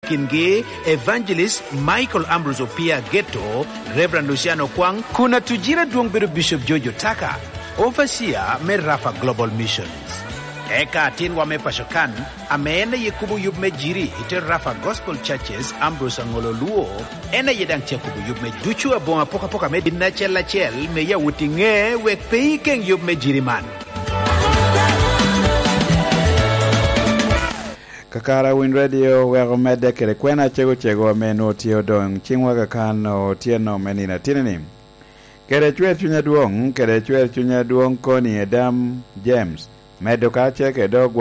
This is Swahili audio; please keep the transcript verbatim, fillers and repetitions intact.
Kingi, Evangelist Michael Ambrose Opia Ghetto, Reverend Luciano Kwang, kuna tujira duong bedo Bishop Jojo Taka, Overseer me Rafa Global Missions. Eka atin wa me pashokan, ameenda yekubu yub me jiri ite Rafa Gospel Churches Ambrose Angololuo, ena yedang tia kubu yub me duchu abonga poka poka me dinna chela chel me ya wutinge wek peikeng yub me jiri man. Kakara Win Radio wego mede kere kwena chego chego meno tio dong chingwa kakano tieno menina tinini. Kere chwer chunya duong, kere chwer chunya duong koni Edam James. Medo kache ke dog